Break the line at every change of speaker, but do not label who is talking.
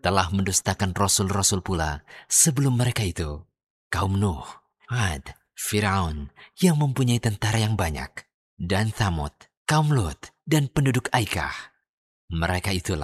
telah mendustakan rasul-rasul pula sebelum mereka itu. Kaum Nuh, Ad, Firaun yang mempunyai tentara yang banyak, dan Thamud, kaum Lut, dan penduduk Aikah. Mereka itulah